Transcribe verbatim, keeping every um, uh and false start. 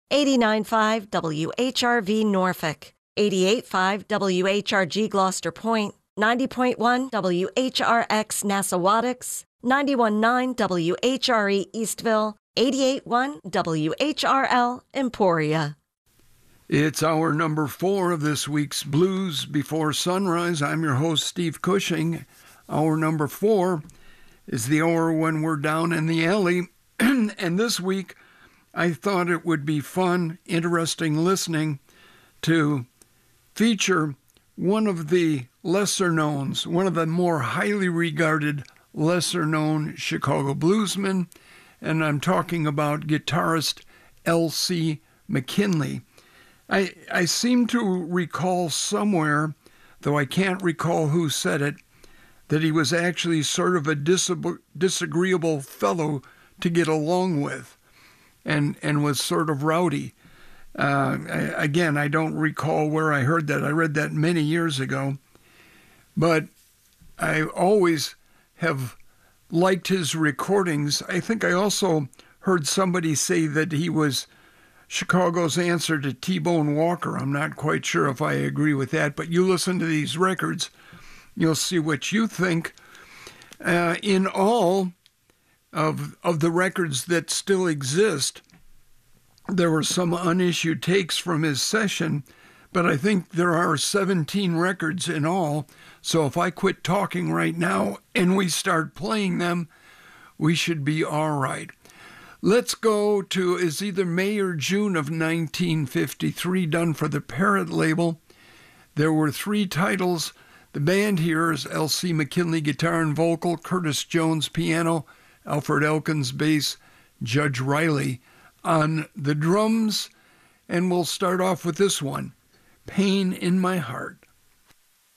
eighty-nine point five W H R V Norfolk, eighty-eight point five W H R G Gloucester Point, ninety point one W H R X Nassawattix, ninety-one point nine W H R E Eastville, eighty-eight point one W H R L Emporia. It's hour number four of this week's Blues Before Sunrise. I'm your host, Steve Cushing. Hour number four is the hour when we're down in the alley. And this week, I thought it would be fun, interesting listening to feature one of the lesser knowns, one of the more highly regarded lesser known Chicago bluesmen. And I'm talking about guitarist L C McKinley. I, I seem to recall somewhere, though I can't recall who said it, that he was actually sort of a disab- disagreeable fellow to get along with and, and was sort of rowdy. Uh, I, again, I don't recall where I heard that. I read that many years ago. But I always have liked his recordings. I think I also heard somebody say that he was Chicago's answer to T-Bone Walker. I'm not quite sure if I agree with that, but you listen to these records, you'll see what you think. Uh, in all of, of the records that still exist, there were some unissued takes from his session, but I think there are seventeen records in all. So if I quit talking right now and we start playing them, we should be all right. Let's go to, is either May or June of nineteen fifty-three, done for the Parrot label. There were three titles. The band here is L C McKinley guitar and vocal, Curtis Jones piano, Alfred Elkins bass, Judge Riley on the drums. And we'll start off with this one, Pain in My Heart.